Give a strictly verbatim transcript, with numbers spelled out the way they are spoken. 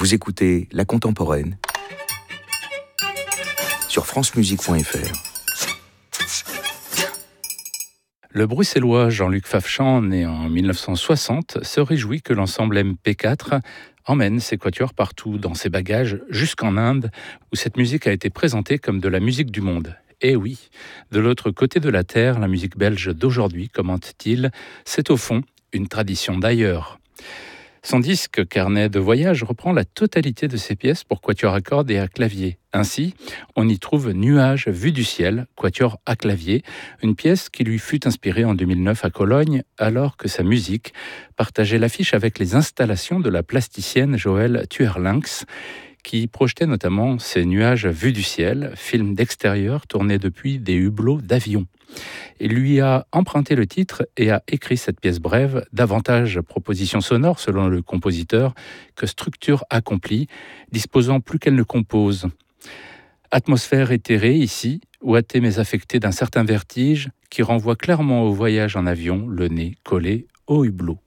Vous écoutez La Contemporaine sur francemusique point f r. Le bruxellois Jean-Luc Fafchan, né en mille neuf cent soixante, se réjouit que l'ensemble M P quatre emmène ses quatuors partout dans ses bagages, jusqu'en Inde, où cette musique a été présentée comme de la musique du monde. Et oui, de l'autre côté de la terre, la musique belge d'aujourd'hui, commente-t-il, c'est au fond une tradition d'ailleurs. Son disque Carnet de voyage reprend la totalité de ses pièces pour quatuor à cordes et à clavier. Ainsi, on y trouve Nuages vus du ciel, quatuor à clavier, une pièce qui lui fut inspirée en deux mille neuf à Cologne, alors que sa musique partageait l'affiche avec les installations de la plasticienne Joëlle Tuerlinx, qui projetait notamment ces nuages vus du ciel, film d'extérieur tourné depuis des hublots d'avion. Il lui a emprunté le titre et a écrit cette pièce brève, davantage proposition sonore selon le compositeur que structure accomplie, disposant plus qu'elle ne compose. Atmosphère éthérée ici, ouatée mais affectée d'un certain vertige qui renvoie clairement au voyage en avion, le nez collé au hublot.